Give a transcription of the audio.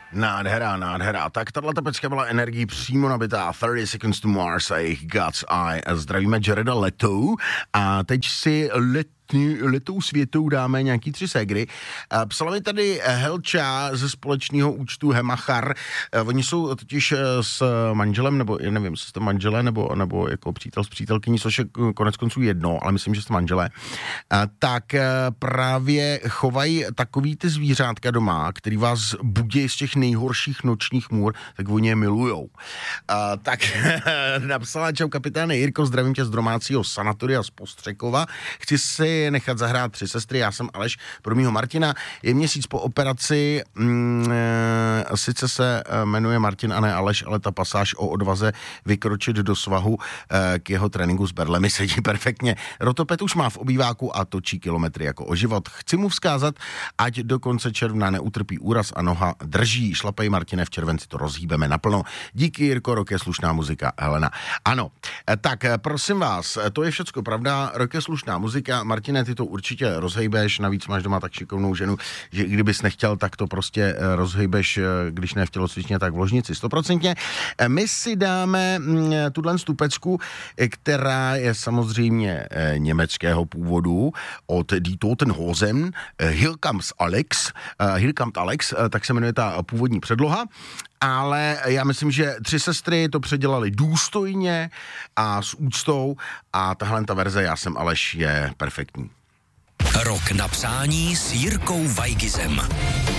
Nádhera, nádhera. Tak tato pecka byla energií přímo nabitá. 30 Seconds to Mars a jejich God's Eye. Zdravíme Jareda Letou a teď si letou světou dáme nějaký 3 ségry. Psala mi tady Helča ze společného účtu Hemachar. Oni jsou totiž s manželem, nebo já nevím, jestli jste manželé, nebo jako přítel s přítelkyní, což je konec konců jedno, ale myslím, že jste manželé. Tak právě chovají takový ty zvířátka doma, který vás budí z těch nejhorších nočních můr, tak oni je milujou. Tak napsala: čau kapitáne Jirko, zdravím tě z domácího sanatoria z Postřekova. Chci si nechat zahrát 3 sestry, já jsem Aleš, pro mýho Martina. Je měsíc po operaci, sice se jmenuje Martin a ne Aleš, ale ta pasáž o odvaze vykročit do svahu k jeho tréninku s berlemi sedí perfektně. Rotopet už má v obýváku a točí kilometry jako o život. Chci mu vzkázat, ať do konce června neutrpí úraz a noha drží. Šlapej, Martine, v červenci to rozhýbeme naplno. Díky, Jirko, rok je slušná muzika. Helena. Ano, tak prosím vás, to je všecko pravda, rok je slušná muzika. Martine, ty to určitě rozhejbeš, navíc máš doma tak šikovnou ženu, že i kdybys nechtěl, tak to prostě rozhejbeš, když ne v tělocvičně, tak v ložnici 100%. My si dáme tuhle stupecku, která je samozřejmě německého původu, od Die Totenhosen, Here Comes Alex, tak se jmenuje ta původní předloha. Ale já myslím, že 3 sestry to předělali důstojně a s úctou a tahle ta verze Já jsem Aleš je perfektní. Rok na přání s Jirkou Vajgizem.